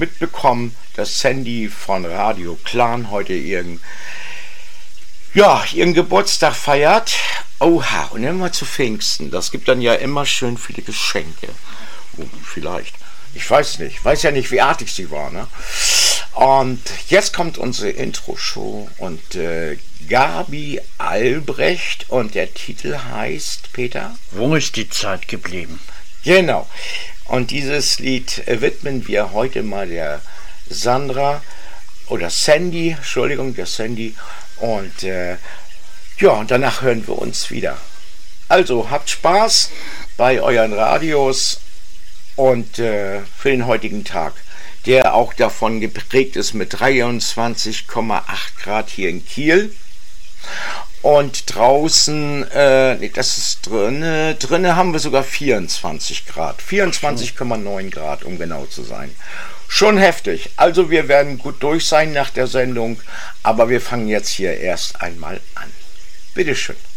mitbekommen, dass Sandy von Radio Clan heute ihren Geburtstag feiert. Oha, und immer zu Pfingsten. Das gibt dann ja immer schön viele Geschenke. Vielleicht. Ich weiß nicht. Weiß ja nicht, wie artig sie war, ne? Und jetzt kommt unsere Intro-Show und Gabi Albrecht und der Titel heißt, Peter? Wo ist die Zeit geblieben? Genau. Und dieses Lied widmen wir heute mal der Sandra oder Sandy, Entschuldigung, der Sandy. Und und danach hören wir uns wieder. Also habt Spaß bei euren Radios und für den heutigen Tag, der auch davon geprägt ist mit 23,8 Grad hier in Kiel. Und draußen, das ist drinne haben wir sogar 24 Grad, 24,9 Grad, um genau zu sein. Schon heftig. Also wir werden gut durch sein nach der Sendung, aber wir fangen jetzt hier erst einmal an. Bitteschön.